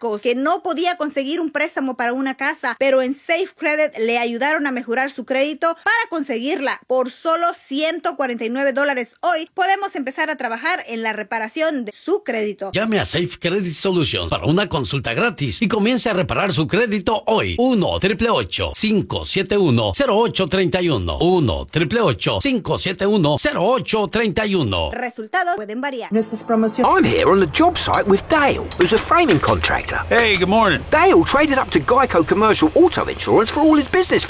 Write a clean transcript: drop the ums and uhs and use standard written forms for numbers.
Marcos, que no podía conseguir un préstamo para una casa, pero en Safe Credit le ayudaron a mejorar su crédito para conseguirla. Por solo $149 hoy podemos empezar a trabajar en la reparación de su crédito. Llame a Safe Credit Solutions para una consulta gratis y comience a reparar su crédito hoy. 1-888-571-0831. 1-888-571-0831. Resultados pueden variar. Nuestras promociones. I'm here on the job site with Dale, who's a framing contractor. Hey, good morning. Dale traded up to Geico Commercial Auto Insurance for all his business